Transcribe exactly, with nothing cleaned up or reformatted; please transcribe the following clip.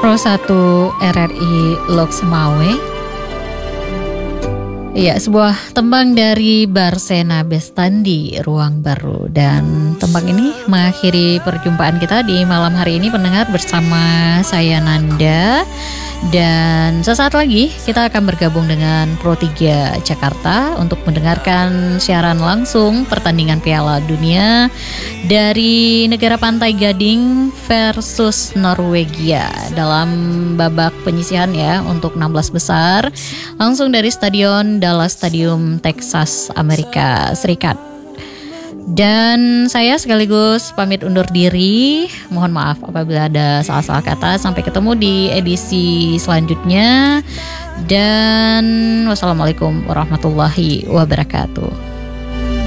Pro satu R R I Loksmawe. Ya, sebuah tembang dari Barsena Bestandi, Ruang Baru. Dan tembang ini mengakhiri perjumpaan kita di malam hari ini, pendengar, bersama saya Nanda. Dan sesaat lagi kita akan bergabung dengan Pro tiga Jakarta untuk mendengarkan siaran langsung pertandingan Piala Dunia dari negara Pantai Gading versus Norwegia dalam babak penyisihan ya untuk enam belas besar, langsung dari Stadion Dallas Stadium, Texas, Amerika Serikat. Dan saya sekaligus pamit undur diri. Mohon maaf apabila ada salah-salah kata. Sampai ketemu di edisi selanjutnya. Dan wassalamualaikum warahmatullahi wabarakatuh.